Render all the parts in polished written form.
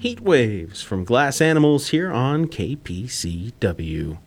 Heat Waves from Glass Animals here on KPCW.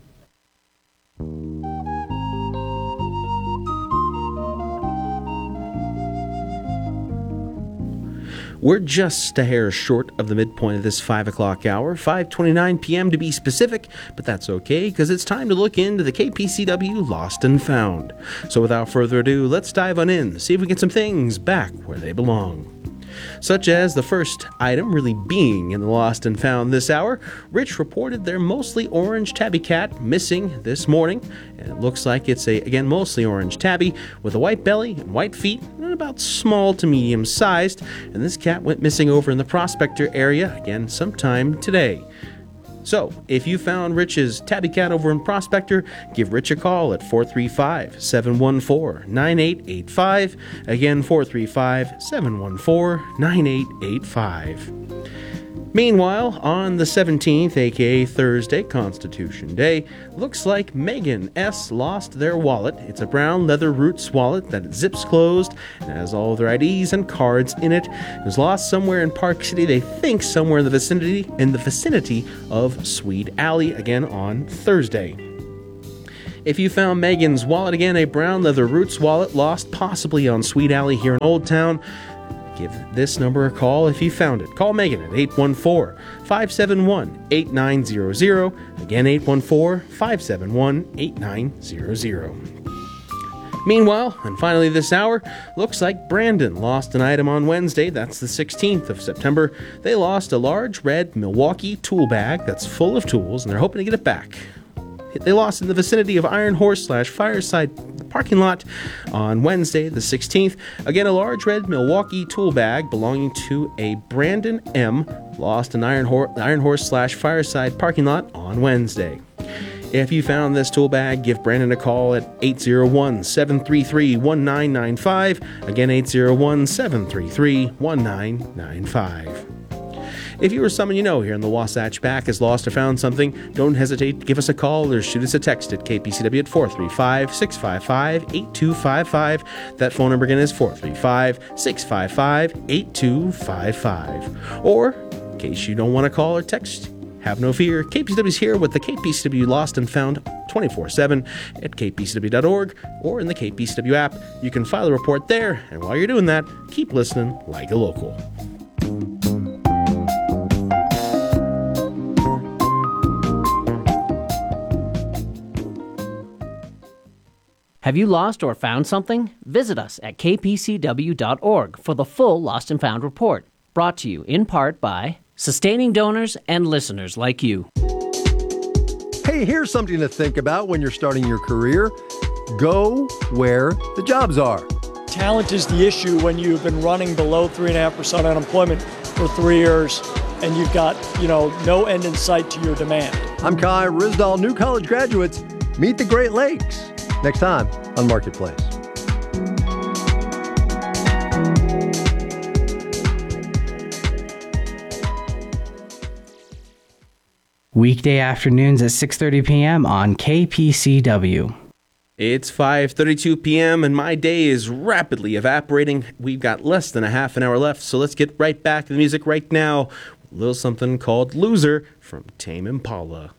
We're just a hair short of the midpoint of this 5 o'clock hour, 5:29 p.m. to be specific, but that's okay because it's time to look into the KPCW Lost and Found. So without further ado, let's dive on in, see if we get some things back where they belong. Such as the first item really being in the Lost and Found this hour. Rich reported their mostly orange tabby cat missing this morning, and it looks like it's again mostly orange tabby with a white belly and white feet and about small to medium sized, and this cat went missing over in the Prospector area again sometime today. So, if you found Rich's tabby cat over in Prospector, give Rich a call at 435-714-9885. Again, 435-714-9885. Meanwhile, on the 17th, aka Thursday, Constitution Day, looks like Megan S. lost their wallet. It's a brown leather roots wallet that zips closed and has all their IDs and cards in it. It was lost somewhere in Park City, they think somewhere in the vicinity of Swede Alley, again on Thursday. If you found Megan's wallet, again a brown leather roots wallet lost possibly on Swede Alley here in Old Town, give this number a call if you found it. Call Megan at 814-571-8900. Again, 814-571-8900. Meanwhile, and finally this hour, looks like Brandon lost an item on Wednesday. That's the 16th of September. They lost a large red Milwaukee tool bag that's full of tools, and they're hoping to get it back. They lost in the vicinity of Iron Horse / Fireside parking lot on Wednesday, the 16th. Again, a large red Milwaukee tool bag belonging to a Brandon M. lost in Iron Horse / Fireside parking lot on Wednesday. If you found this tool bag, give Brandon a call at 801-733-1995. Again, 801-733-1995. If you or someone you know here in the Wasatch Back has lost or found something, don't hesitate to give us a call or shoot us a text at KPCW at 435-655-8255. That phone number again is 435-655-8255. Or, in case you don't want to call or text, have no fear, KPCW is here with the KPCW Lost and Found 24/7 at kpcw.org or in the KPCW app. You can file a report there, and while you're doing that, keep listening like a local. Have you lost or found something? Visit us at kpcw.org for the full Lost and Found report, brought to you in part by sustaining donors and listeners like you. Hey, here's something to think about when you're starting your career. Go where the jobs are. Talent is the issue when you've been running below 3.5% unemployment for 3 years and you've got, no end in sight to your demand. I'm Kai Risdall. New college graduates, meet the Great Lakes. Next time on Marketplace. Weekday afternoons at 6:30 p.m. on KPCW. It's 5:32 p.m. and my day is rapidly evaporating. We've got less than a half an hour left, so let's get right back to the music right now. A little something called Loser from Tame Impala.